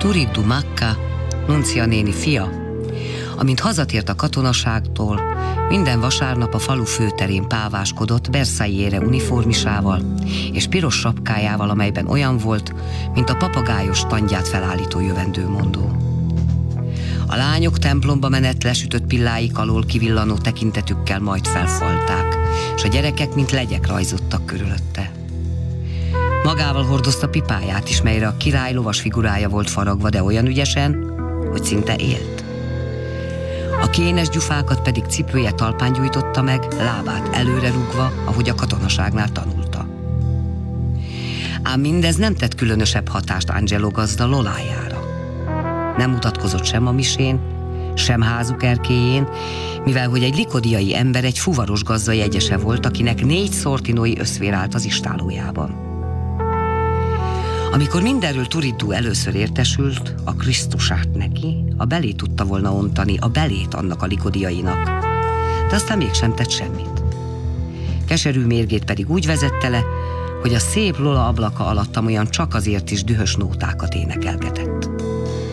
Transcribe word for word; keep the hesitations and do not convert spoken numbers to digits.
Turiddu Macca, Nuncia néni fia, amint hazatért a katonaságtól, minden vasárnap a falu főterén páváskodott Versaillesre uniformisával és piros sapkájával, amelyben olyan volt, mint a papagájos tandját felállító jövendőmondó. A lányok templomba menet lesütött pilláik alól kivillanó tekintetükkel majd felfalták, és a gyerekek, mint legyek rajzottak körülötte. Magával hordozta pipáját is, melyre a király lovas figurája volt faragva, de olyan ügyesen, hogy szinte élt. A kénes gyufákat pedig cipője talpán gyújtotta meg, lábát előre rúgva, ahogy a katonaságnál tanulta. Ám mindez nem tett különösebb hatást Angelo gazda Lolájára. Nem mutatkozott sem a misén, sem házuk erkélyén, mivel hogy egy likodiai ember egy fuvaros gazda jegyese volt, akinek négy szortinói összvér állt az istálójában. Amikor mindenről Turiddu először értesült, a Krisztusát neki, a belé tudta volna ontani, a belét annak a likodiainak, de aztán mégsem tett semmit. Keserű mérgét pedig úgy vezette le, hogy a szép Lola ablaka alatt olyan csak azért is dühös nótákat énekelgetett.